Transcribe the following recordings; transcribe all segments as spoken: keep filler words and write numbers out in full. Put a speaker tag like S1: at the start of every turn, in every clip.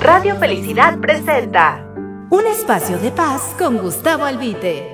S1: Radio Felicidad presenta
S2: un espacio de paz con Gustavo Albite.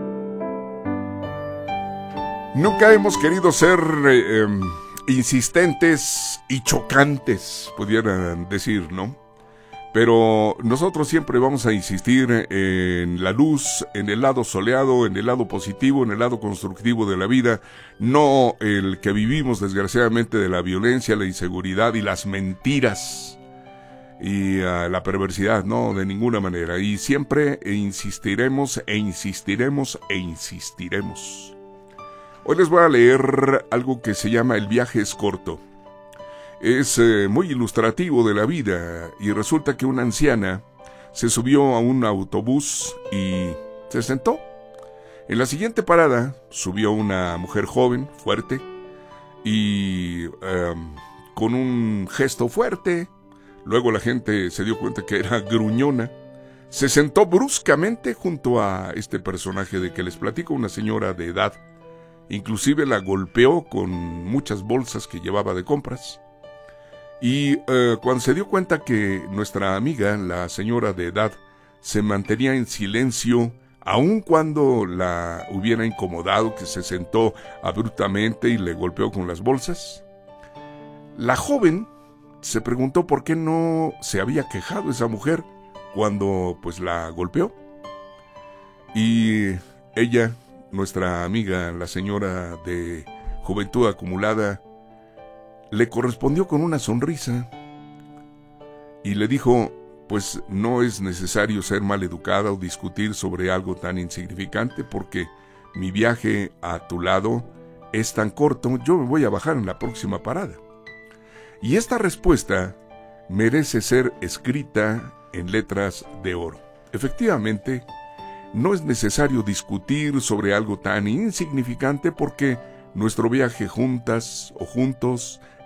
S3: Nunca hemos querido ser eh, eh, insistentes y chocantes, pudieran decir, ¿no? Pero nosotros siempre vamos a insistir en la luz, en el lado soleado, en el lado positivo, en el lado constructivo de la vida, no el que vivimos desgraciadamente de la violencia, la inseguridad y las mentiras y uh, la perversidad, no, de ninguna manera. Y siempre insistiremos e insistiremos e insistiremos. Hoy les voy a leer algo que se llama El viaje es corto. Es eh, muy ilustrativo de la vida y resulta que una anciana se subió a un autobús y se sentó. En la siguiente parada subió una mujer joven, fuerte y eh, con un gesto fuerte. Luego la gente se dio cuenta que era gruñona. Se sentó bruscamente junto a este personaje de que les platico, una señora de edad. Inclusive la golpeó con muchas bolsas que llevaba de compras. Y uh, cuando se dio cuenta que nuestra amiga, la señora de edad, se mantenía en silencio, aun cuando la hubiera incomodado, que se sentó abruptamente y le golpeó con las bolsas, la joven se preguntó por qué no se había quejado esa mujer cuando pues la golpeó. Y ella, nuestra amiga, la señora de juventud acumulada, le correspondió con una sonrisa y le dijo, pues no es necesario ser maleducada o discutir sobre algo tan insignificante porque mi viaje a tu lado es tan corto, yo me voy a bajar en la próxima parada. Y esta respuesta merece ser escrita en letras de oro. Efectivamente, no es necesario discutir sobre algo tan insignificante porque nuestro viaje juntas o juntos